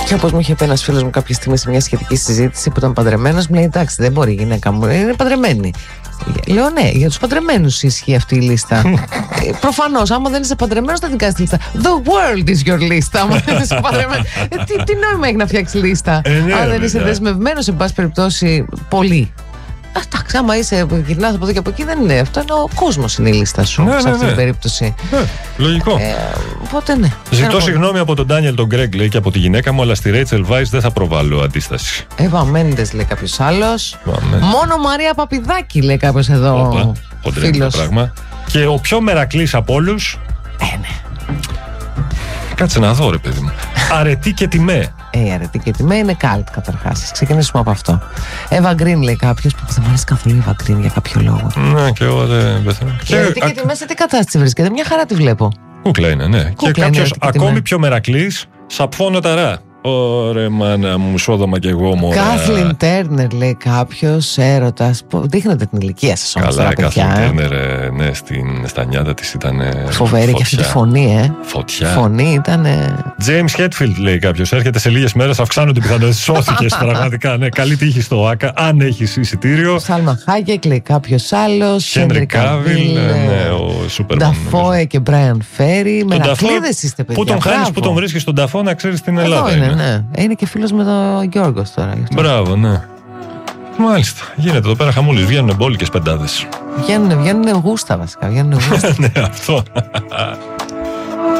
Και όπως μου είχε πει ένας φίλος μου κάποια στιγμή σε μια σχετική συζήτηση που ήταν παντρεμένος, μου λέει: εντάξει, δεν μπορεί η γυναίκα μου, είναι παντρεμένη. Λέω: ναι, για τους παντρεμένους ισχύει αυτή η λίστα. Προφανώς, άμα δεν είσαι παντρεμένος, θα την κάνεις τη λίστα. The world is your list. Άμα δεν είσαι παντρεμένος. Τι νόημα έχει να φτιάξει λίστα, αν δεν είσαι δεσμευμένος, εν πάση περιπτώσει, πολύ. Εντάξει, άμα γυρνάς από εδώ και από εκεί, δεν είναι αυτό. Είναι ο κόσμος, είναι η λίστα σου σε αυτή την περίπτωση. Λογικό. Οπότε ναι. Ζητώ συγγνώμη από τον Ντάνιελ τον Γκρέγκ, λέει, και από τη γυναίκα μου, αλλά στη Ρέιτσελ Βάις δεν θα προβάλλω αντίσταση. Εύα Μέντες, λέει κάποιος άλλος. Μόνο Μαρία Παπηδάκη, λέει κάποιος εδώ. Φίλος. Πράγμα. Και ο πιο μερακλής από όλους. Ναι. Κάτσε να δω, ρε παιδί μου. Αρετή και τιμέ. Η αρετή και τιμέ είναι καλτ, καταρχάς. Ξεκινήσουμε από αυτό. Εύα Γκριν, λέει κάποιος, που δεν μου αρέσει καθόλου η Εύα Γκριν για κάποιο λόγο. Ναι, και εγώ δεν πεθαίνω. Η αρετή και τιμέ σε τι κατάσταση βρίσκεται? Μια χαρά τη βλέπω. Κούκλα είναι, ναι. Και κάποιος ακόμη πιο μερακλής, Σαπφόνο Ταρά. Ωραία, μάνα μου, σόδομα κι εγώ μωρά. Κάθλιν Τέρνερ, λέει κάποιος, έρωτας. Δείχνετε την ηλικία σας όμως. Καλά, Κάθλιν Τέρνερ, ναι, στα νιάτα της ήταν. Φοβερή και αυτή τη φωνή, Φωτιά. Φωνή ήταν. James Hetfield, λέει κάποιος, έρχεται σε λίγες μέρες, αυξάνονται οι πιθανότητες. Σώθηκες πραγματικά. Ναι, καλή τύχη στο ΆΚΑ, αν έχεις εισιτήριο. Σάλμα Χάγεκ, λέει κάποιος άλλος. Χένρι Κάβιλ, ναι, ο Σούπερμαν. Νταφόε και Μπράιαν Φέρι. Μερακλείδες είστε, παιδιά. Πού τον χάνεις, πού τον βρίσκεις τον Νταφό, να ξέρεις την Ελλάδα. Ναι. Είναι και φίλος με τον Γιώργος τώρα. Μπράβο, ναι. Μάλιστα. Γίνεται εδώ πέρα χαμούλης. Βγαίνουν μπόλικες πεντάδες. Βγαίνουν γούστα βασικά. Ναι, αυτό.